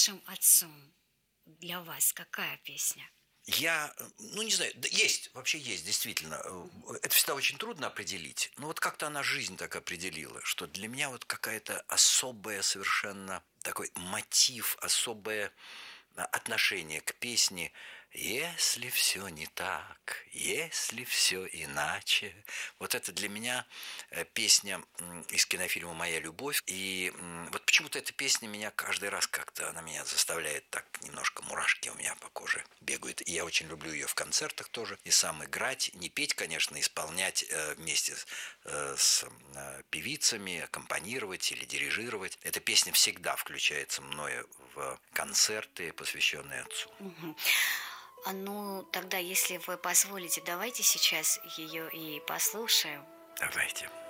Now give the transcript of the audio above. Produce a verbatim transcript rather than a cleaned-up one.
вашим отцом для вас какая песня? Я, э, ну, не знаю, да есть, вообще есть, действительно. Э, Это всегда очень трудно определить. Но вот как-то она жизнь так определила, что для меня вот какая-то особая совершенно такой мотив, особое а, отношение к песне «Если все не так, если все иначе». Вот это для меня э, песня м, из кинофильма «Моя любовь». И м, вот почему-то эта песня меня каждый раз как-то, она меня заставляет так немножко, мурашки у меня по коже бегают. И я очень люблю ее в концертах тоже. И сам играть, не петь, конечно, исполнять э, вместе с, э, с э, певицами, аккомпанировать или дирижировать. Эта песня всегда включается мною в концерты, посвященные отцу. Мгм. А ну, тогда, если вы позволите, давайте сейчас ее и послушаем. Давайте.